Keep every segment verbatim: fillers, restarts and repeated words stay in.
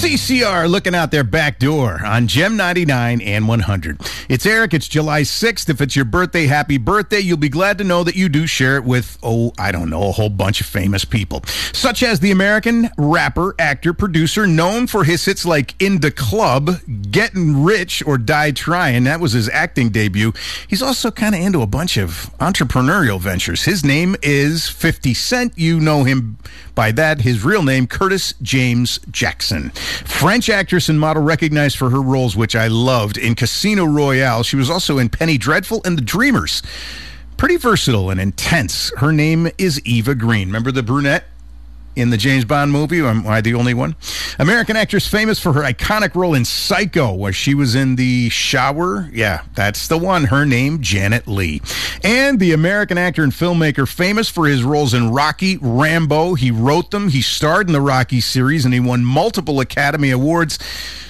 C C R looking out their back door on Gem ninety-nine and one hundred. It's Eric. It's July sixth. If it's your birthday, happy birthday. You'll be glad to know that you do share it with, oh, I don't know, a whole bunch of famous people, such as the American rapper, actor, producer, known for his hits like In the Club, Getting Rich, or Die Trying. That was his acting debut. He's also kind of into a bunch of entrepreneurial ventures. His name is fifty Cent. You know him by that. His real name, Curtis James Jackson. French actress and model recognized for her roles, which I loved, in Casino Royale. She was also in Penny Dreadful and The Dreamers. Pretty versatile and intense. Her name is Eva Green. Remember the brunette in the James Bond movie? Am I the only one? American actress famous for her iconic role in Psycho, where she was in the shower. Yeah, that's the one. Her name, Janet Leigh. And the American actor and filmmaker famous for his roles in Rocky, Rambo. He wrote them. He starred in the Rocky series, and he won multiple Academy Awards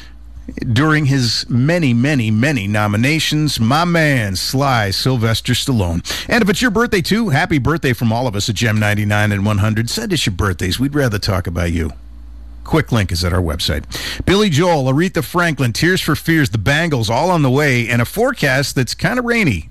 during his many, many, many nominations. My man, Sly Sylvester Stallone. And if it's your birthday, too, happy birthday from all of us at Gem ninety-nine and one hundred. Send us your birthdays. We'd rather talk about you. Quick link is at our website. Billy Joel, Aretha Franklin, Tears for Fears, the Bangles, all on the way, and a forecast that's kind of rainy.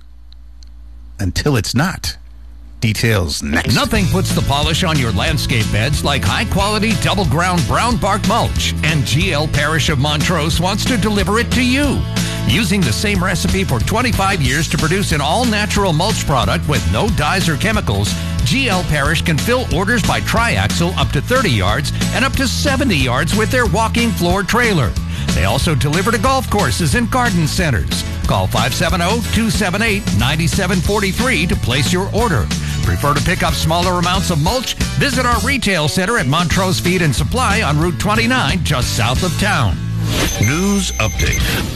Until it's not. Details next. Nothing puts the polish on your landscape beds like high-quality double-ground brown bark mulch, and G L Parish of Montrose wants to deliver it to you. Using the same recipe for twenty-five years to produce an all-natural mulch product with no dyes or chemicals, G L Parish can fill orders by triaxle up to thirty yards and up to seventy yards with their walking floor trailer. They also deliver to golf courses and garden centers. Call five seven zero, two seven eight, nine seven four three to place your order. Prefer to pick up smaller amounts of mulch? Visit our retail center at Montrose Feed and Supply on Route twenty-nine, just south of town. News update.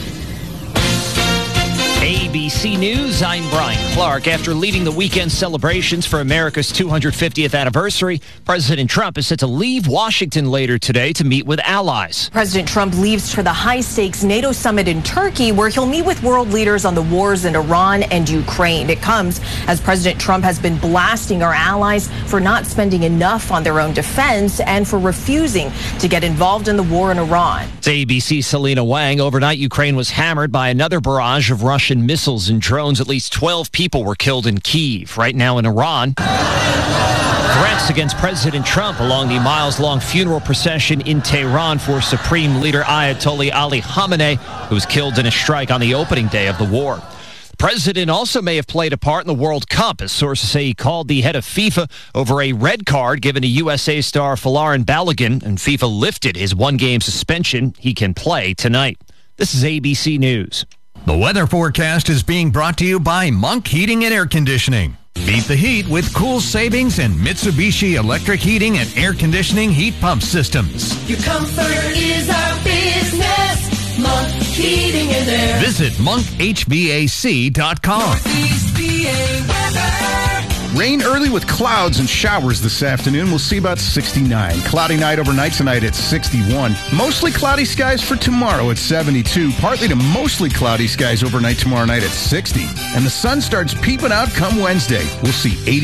A B C News, I'm Brian Clark. After leading the weekend celebrations for America's two hundred fiftieth anniversary, President Trump is set to leave Washington later today to meet with allies. President Trump leaves for the high-stakes NATO summit in Turkey, where he'll meet with world leaders on the wars in Iran and Ukraine. It comes as President Trump has been blasting our allies for not spending enough on their own defense and for refusing to get involved in the war in Iran. It's A B C's Selena Wang. Overnight, Ukraine was hammered by another barrage of Russian missiles and drones. At least twelve people were killed in Kyiv. Right now in Iran, threats against President Trump along the miles-long funeral procession in Tehran for Supreme Leader Ayatollah Ali Khamenei, who was killed in a strike on the opening day of the war. The president also may have played a part in the World Cup, as sources say he called the head of FIFA over a red card given to U S A star Folarin Balogun, and FIFA lifted his one-game suspension. He can play tonight. This is A B C News. The weather forecast is being brought to you by Monk Heating and Air Conditioning. Beat the heat with cool savings and Mitsubishi electric heating and air conditioning heat pump systems. Your comfort is our business. Monk Heating and Air. Visit monk h v a c dot com. Northeast P A weather. Rain early with clouds and showers this afternoon. We'll see about sixty-nine. Cloudy night overnight tonight at sixty-one. Mostly cloudy skies for tomorrow at seventy-two. Partly to mostly cloudy skies overnight tomorrow night at sixty. And the sun starts peeping out come Wednesday. We'll see eighty.